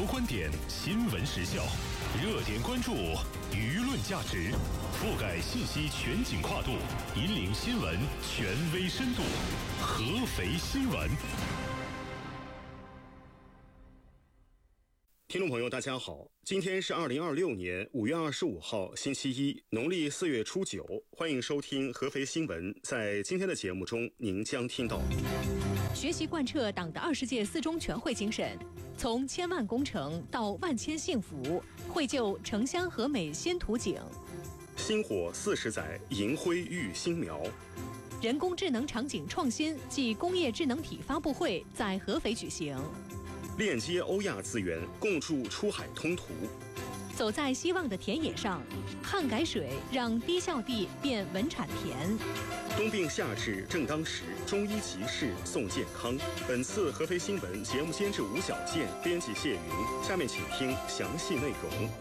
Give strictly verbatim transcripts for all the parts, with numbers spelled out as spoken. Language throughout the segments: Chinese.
观点，新闻时效，热点关注，舆论价值，覆盖信息全景跨度，引领新闻权威深度。合肥新闻。 听众朋友大家好，今天是二零二六年五月二十五号星期一，农历四月初九，欢迎收听合肥新闻。在今天的节目中，您将听到学习贯彻党的二十届四中全会精神，从千万工程到万千幸福，绘就城乡和美新图景。 星火四十载，银辉育新苗。 人工智能场景创新暨工业智能体发布会在合肥举行。 链接欧亚资源，共筑出海通途。 走在希望的田野上，汉改水让低效地变稳产田。 冬病夏治正当时，中医集市送健康。本次合肥新闻节目监制吴小健，编辑谢云。下面请听详细内容。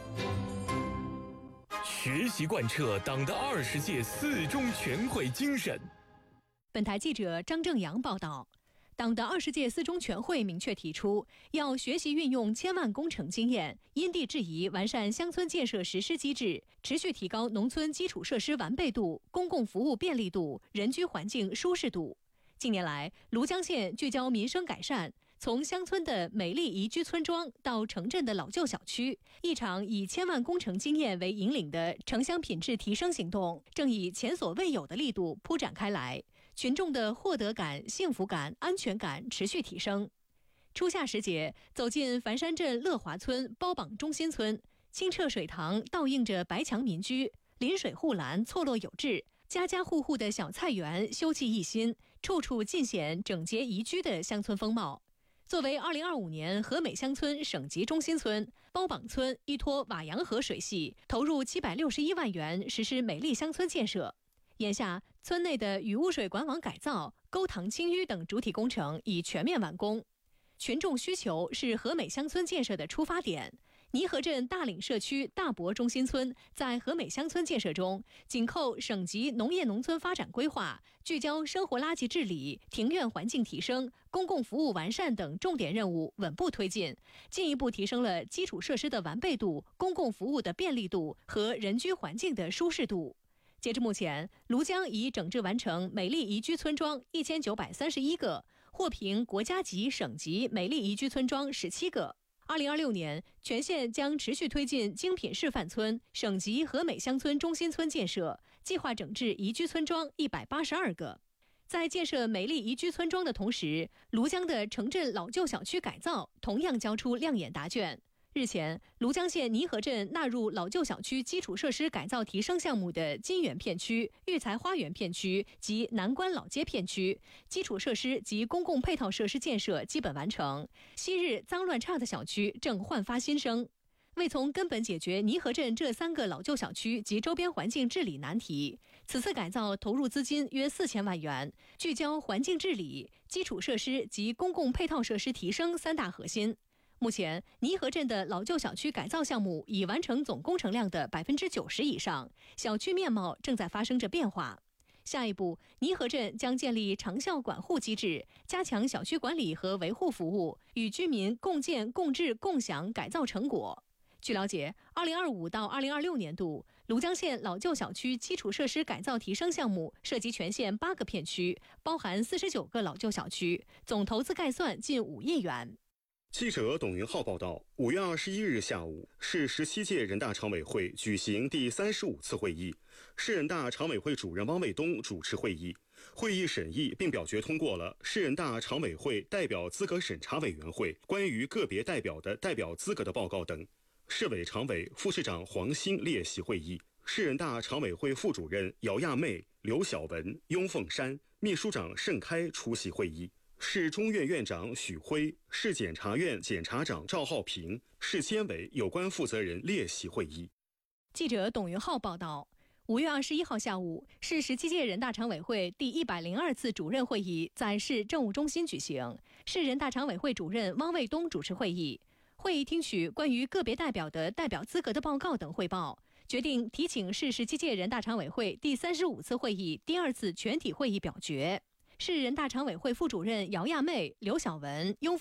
学习贯彻党的二十届四中全会精神。 本台记者张正阳报道。党的二十届四中全会明确提出，要学习运用千万工程经验，因地制宜完善乡村建设实施机制，持续提高农村基础设施完备度、公共服务便利度、人居环境舒适度。近年来，庐江县聚焦民生改善，从乡村的美丽宜居村庄到城镇的老旧小区，一场以千万工程经验为引领的城乡品质提升行动，正以前所未有的力度铺展开来，群众的获得感、幸福感、安全感持续提升。初夏时节，走进樊山镇乐华村包榜中心村，清澈水塘倒映着白墙民居，临水护栏错落有致，家家户户的小菜园修葺一新，处处尽显整洁宜居的乡村风貌。作为二零二五年和美乡村省级中心村，包榜村依托瓦洋河水系，投入七百六十一万元实施美丽乡村建设。眼下，村内的雨污水管网改造、沟塘清淤等主体工程已全面完工。群众需求是和美乡村建设的出发点。泥河镇大岭社区大博中心村在和美乡村建设中，紧扣省级农业农村发展规划，聚焦生活垃圾治理、庭院环境提升、公共服务完善等重点任务稳步推进，进一步提升了基础设施的完备度、公共服务的便利度和人居环境的舒适度。截至目前，庐江已整治完成美丽宜居村庄一千九百三十一个，获评国家级、省级美丽宜居村庄十七个。二零二六年，全县将持续推进精品示范村、省级和美乡村中心村建设，计划整治宜居村庄一百八十二个。在建设美丽宜居村庄的同时，庐江的城镇老旧小区改造同样交出亮眼答卷。日前，庐江县泥河镇纳入老旧小区基础设施改造提升项目的金源片区、育才花园片区及南关老街片区，基础设施及公共配套设施建设基本完成。昔日脏乱差的小区正焕发新生。为从根本解决泥河镇这三个老旧小区及周边环境治理难题，此次改造投入资金约四千万元，聚焦环境治理、基础设施及公共配套设施提升三大核心。目前，泥河镇的老旧小区改造项目已完成总工程量的百分之九十以上，小区面貌正在发生着变化。下一步，泥河镇将建立长效管护机制，加强小区管理和维护服务，与居民共建、共治、共享改造成果。据了解，二零二五到二零二六年度，庐江县老旧小区基础设施改造提升项目涉及全县八个片区，包含四十九个老旧小区，总投资概算近五亿元。 记者董云浩报道，五月二十一日下午，市十七届人大常委会举行第三十五次会议，市人大常委会主任汪卫东主持会议。会议审议并表决通过了市人大常委会代表资格审查委员会关于个别代表的代表资格的报告等。市委常委、副市长黄兴列席会议，市人大常委会副主任姚亚妹、刘晓文、雍凤山、秘书长盛开出席会议。市中院院长许辉、市检察院检察长赵浩平、市监委有关负责人列席会议。 记者董云浩报道，五月二十一号下午，市十七届人大常委会第一百零二次主任会议在市政务中心举行，市人大常委会主任汪卫东主持会议。会议听取关于个别代表的代表资格的报告等汇报，决定提请市十七届人大常委会第三十五次会议第二次全体会议表决。市人大常委会副主任姚亚妹、刘晓文、雍